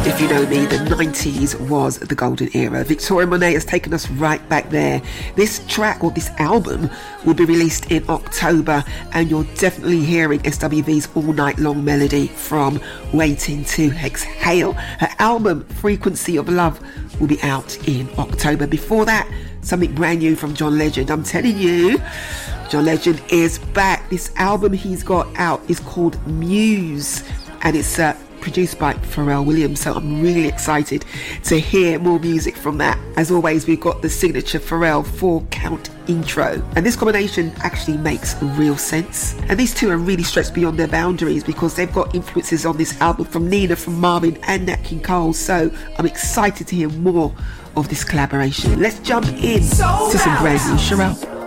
If you know me, the 90s was the golden era. Victoria Monet has taken us right back there. This track, or this album, will be released in October, and you're definitely hearing SWV's All Night Long melody from Waiting to Exhale. Her album, Frequency of Love, will be out in October. Before that, something brand new from John Legend. I'm telling you, John Legend is back. This album he's got out is called Muse, and it's produced by Pharrell Williams, so I'm really excited to hear more music from that. As always, we've got the signature Pharrell 4-count intro, and this combination actually makes real sense. And these two are really stretched beyond their boundaries because they've got influences on this album from Nina, from Marvin and Nat King Cole, so I'm excited to hear more of this collaboration. Let's jump in to some brand new Pharrell.